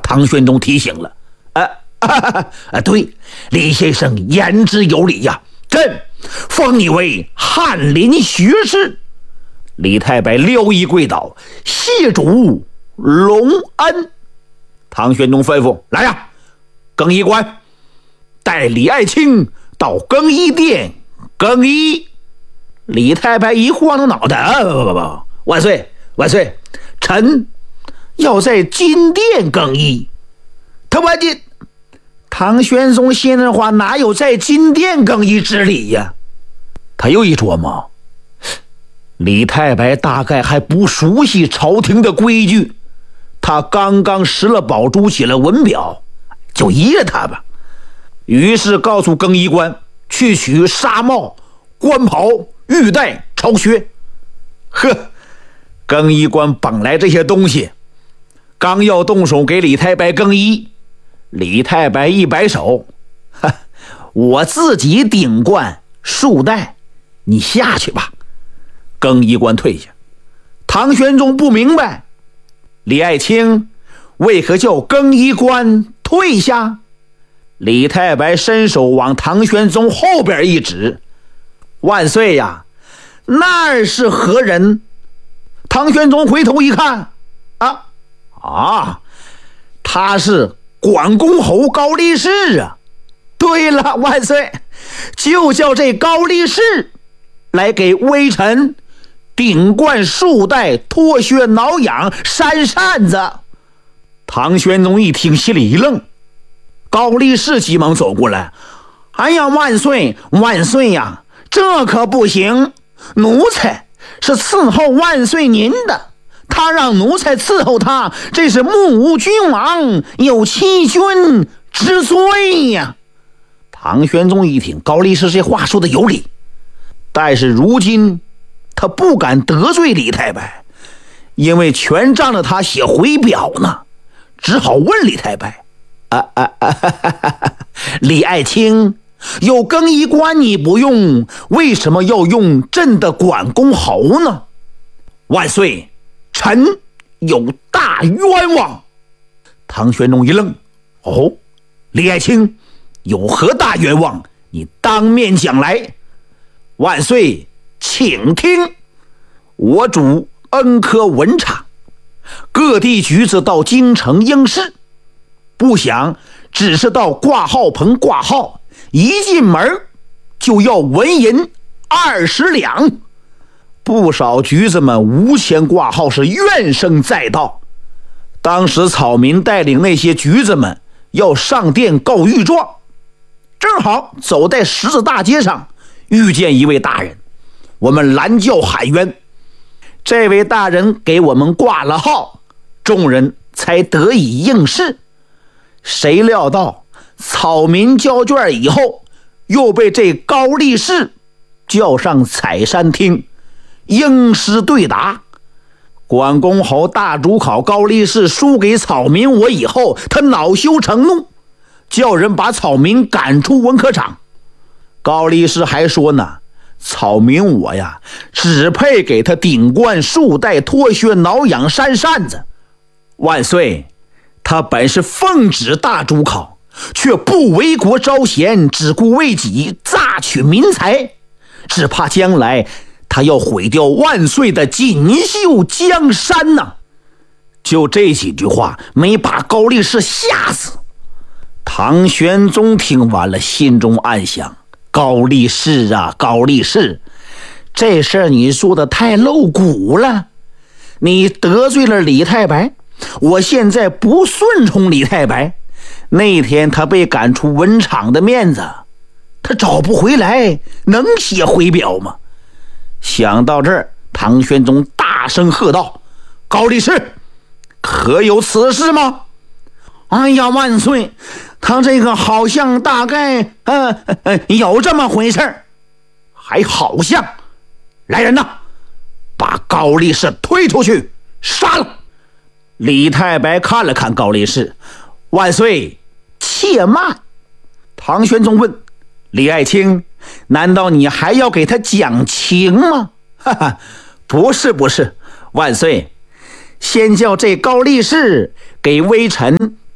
唐玄宗提醒了。对，李先生言之有理呀，朕封你为翰林学士。李太白撩衣跪倒，谢主隆恩。唐玄宗吩咐：来呀，更衣官，带李爱卿到更衣殿更衣。李太白一晃着脑袋：不，万岁万岁，臣要在金殿更衣。他问你，唐玄宗先生话哪有在金殿更衣之理呀？他又一琢磨，李太白大概还不熟悉朝廷的规矩，他刚刚识了宝珠，起了文表，就依着他吧。于是告诉更衣官去取纱帽、官袍、玉带、朝靴。更衣官绑来这些东西，刚要动手给李太白更衣，李太白一摆手：我自己顶冠束带，你下去吧。更衣官退下。唐玄宗不明白，李爱卿为何叫更衣官退下？李太白伸手往唐玄宗后边一指：万岁呀，那是何人？唐玄宗回头一看，他是管公侯高力士啊。对了，万岁，就叫这高力士来给微臣顶冠束带、脱靴挠痒、扇扇子。唐玄宗一听，心里一愣。高力士急忙走过来：哎呀，万岁万岁呀，这可不行，奴才是伺候万岁您的，他让奴才伺候他，这是目无君王，有欺君之罪呀。唐玄宗一听，高力士这话说的有理，但是如今他不敢得罪李太白，因为全仗着他写回表呢，只好问李太白：李爱卿，有更衣官你不用，为什么要用朕的管公侯呢？万岁，臣有大冤枉。唐玄宗一愣：李爱卿有何大冤枉？你当面讲来。万岁，请听。我主恩科文察，各地局子到京城应试，不想只是到挂号棚挂号，一进门就要纹银20两。不少局子们无钱挂号，是怨声载道。当时草民带领那些局子们要上殿告御状，正好走在十字大街上，遇见一位大人，我们拦轿喊冤，这位大人给我们挂了号，众人才得以应试。谁料到草民交卷以后，又被这高力士叫上采山厅应试对答。管公侯大主考高力士输给草民我以后，他恼羞成怒，叫人把草民赶出文科场。高力士还说呢，草民我呀，只配给他顶冠束带、脱靴挠痒、扇扇子。万岁，他本是奉旨大主考，却不为国招贤，只顾为己，榨取民财，只怕将来他要毁掉万岁的锦绣江山呐！就这几句话没把高力士吓死。唐玄宗听完了，心中暗想：高力士啊，高力士，这事儿你说的太露骨了，你得罪了李太白，我现在不顺从李太白，那天他被赶出文场的面子他找不回来，能写回表吗？想到这儿，唐玄宗大声喝道：高力士，可有此事吗？哎呀，万岁，他这个好像大概有这么回事，还好像。来人呐，把高力士推出去杀了。李太白看了看高力士：万岁，且慢。唐玄宗问：李爱卿，难道你还要给他讲情吗？不是，万岁，先叫这高力士给微臣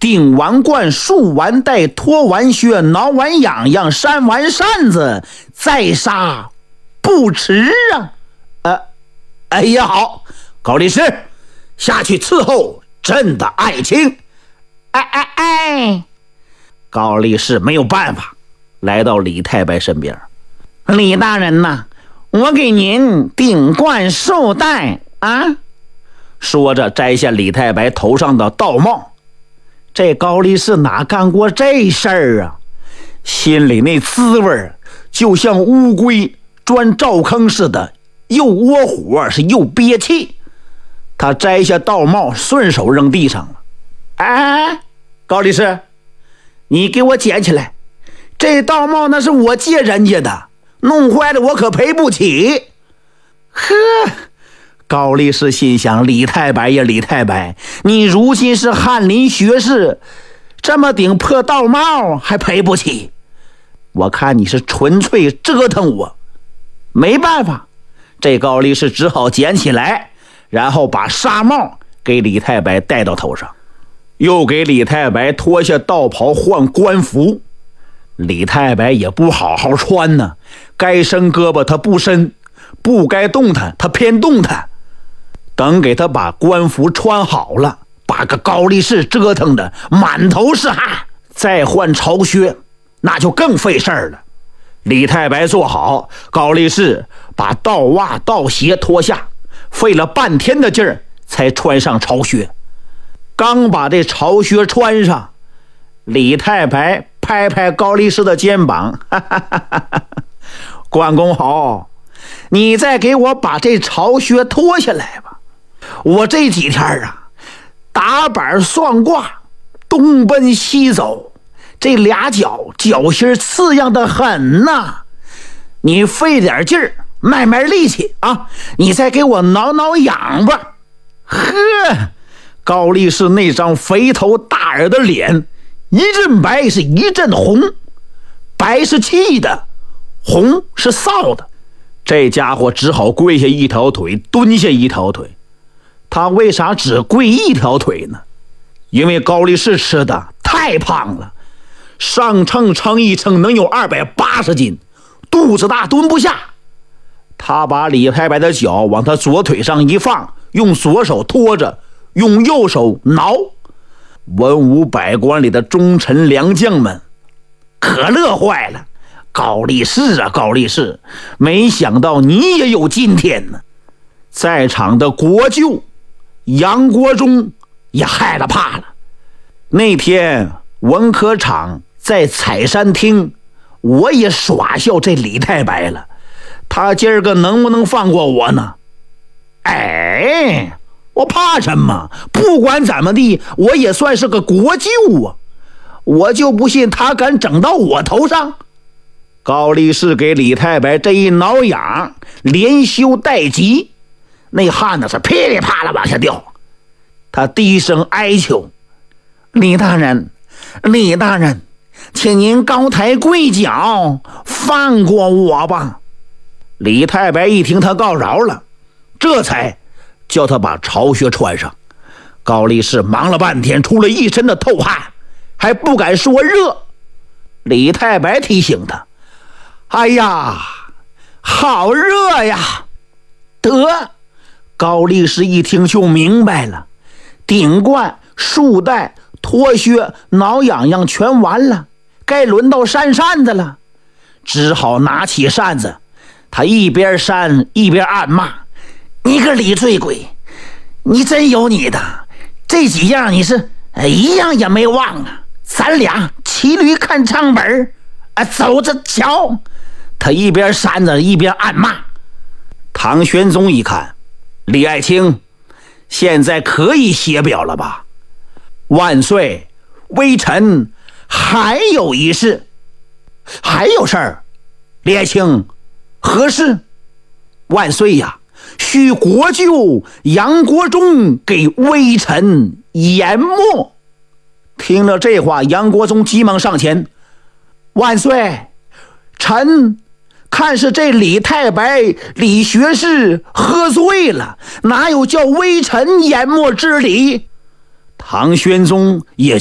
顶完冠，束完带，脱完靴，挠完痒痒，扇完扇子，再杀不迟啊！哎呀，好，高力士，下去伺候朕的爱卿。哎，高力士没有办法，来到李太白身边。李大人呐，我给您顶冠束带啊！说着摘下李太白头上的道帽。这高力士哪干过这事儿啊？心里那滋味就像乌龟钻灶坑似的，又窝火是又憋气。他摘下道帽，顺手扔地上了。哎，高力士，你给我捡起来，这道帽那是我借人家的，弄坏了我可赔不起。呵，高力士心想，李太白呀，李太白，你如今是翰林学士，这么顶破道帽还赔不起？我看你是纯粹折腾我。没办法，这高力士只好捡起来，然后把纱帽给李太白戴到头上，又给李太白脱下道袍换官服。李太白也不好好穿呢，该伸胳膊他不伸，不该动弹他偏动弹。等给他把官服穿好了，把个高力士折腾的满头是汗，再换朝靴，那就更费事儿了。李太白坐好，高力士把道袜道鞋脱下，费了半天的劲儿才穿上朝靴。刚把这朝靴穿上，李太白拍拍高力士的肩膀，哈哈哈哈哈，关公好，你再给我把这朝靴脱下来吧。我这几天啊，打板算卦，东奔西走，这俩脚心刺痒的很呐。你费点劲儿，卖力气啊，你再给我挠挠痒吧。呵，高力士那张肥头大耳的脸，一阵白是一阵红，白是气的，红是臊的。这家伙只好跪下一条腿，蹲下一条腿。他为啥只跪一条腿呢？因为高力士吃的太胖了，上秤称一称能有280斤，肚子大蹲不下。他把李太白的脚往他左腿上一放，用左手托着，用右手挠。文武百官里的忠臣良将们可乐坏了。高力士啊，高力士，没想到你也有今天呢。在场的国舅杨国忠也害了怕了。那天文科场在采山厅，我也耍笑这李太白了，他今儿个能不能放过我呢？哎，我怕什么？不管怎么地，我也算是个国舅啊，我就不信他敢整到我头上。高力士给李太白这一挠痒，连羞带急，那汗呢是噼里啪啦往下掉。他低声哀求：李大人，李大人，请您高抬贵脚，放过我吧。李太白一听他告饶了，这才叫他把朝靴穿上。高力士忙了半天，出了一身的透汗，还不敢说热。李太白提醒他：哎呀，好热呀！得，高力士一听就明白了，顶冠、束带、脱靴、挠痒痒全完了，该轮到扇扇子了。只好拿起扇子，他一边扇一边暗骂：你个李醉鬼，你真有你的，这几样你是一样也没忘啊！咱俩骑驴看唱本走着瞧。他一边扇着一边暗骂。唐玄宗一看，李爱卿，现在可以歇表了吧？万岁，微臣还有一事。还有事儿？李爱卿，何事？万岁呀，需国舅杨国忠给微臣研墨。听了这话，杨国忠急忙上前：万岁，臣看是这李太白李学士喝醉了，哪有叫微臣研墨之理？唐玄宗也